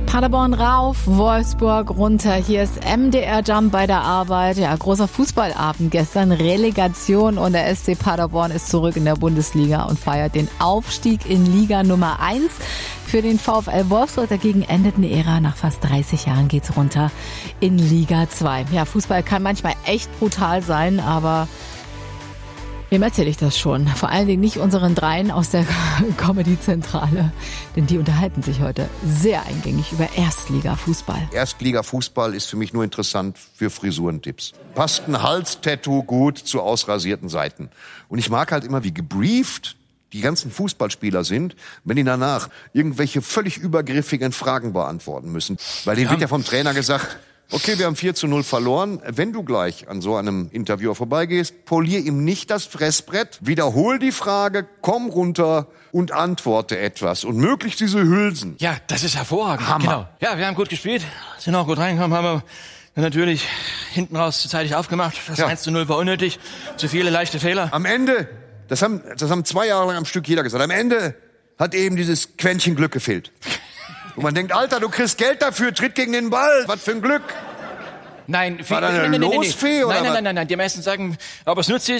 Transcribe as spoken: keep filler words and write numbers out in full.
Paderborn rauf, Wolfsburg runter. Hier ist M D R Jump bei der Arbeit. Ja, großer Fußballabend gestern, Relegation und der S C Paderborn ist zurück in der Bundesliga und feiert den Aufstieg in Liga Nummer eins. Für den VfL Wolfsburg dagegen endet eine Ära. Nach fast dreißig Jahren geht's runter in Liga zwei. Ja, Fußball kann manchmal echt brutal sein, aber wem erzähle ich das schon? Vor allen Dingen nicht unseren Dreien aus der Comedy-Zentrale, denn die unterhalten sich heute sehr eingängig über Erstliga-Fußball. Erstliga-Fußball ist für mich nur interessant für Frisurentipps. Passt ein Halstattoo gut zu ausrasierten Seiten. Und ich mag halt immer, wie gebrieft die ganzen Fußballspieler sind, wenn die danach irgendwelche völlig übergriffigen Fragen beantworten müssen. Weil denen wird ja vom Trainer gesagt, okay, wir haben vier zu null verloren. Wenn du gleich an so einem Interviewer vorbeigehst, polier ihm nicht das Fressbrett, wiederhol die Frage, komm runter und antworte etwas. Und möglichst diese Hülsen. Ja, das ist hervorragend. Hammer. Genau. Ja, wir haben gut gespielt, sind auch gut reingekommen, haben wir natürlich hinten raus zu zeitig aufgemacht. Das Ja. eins zu null war unnötig, zu viele leichte Fehler. Am Ende, das haben, das haben zwei Jahre lang am Stück jeder gesagt, am Ende hat eben dieses Quäntchen Glück gefehlt. Und man denkt, Alter, du kriegst Geld dafür, tritt gegen den Ball. Was für ein Glück. Nein, War da eine nein, nein, nein, nein, Losfee, oder nein, nein, was? nein, nein, nein. Die meisten sagen, aber es nützt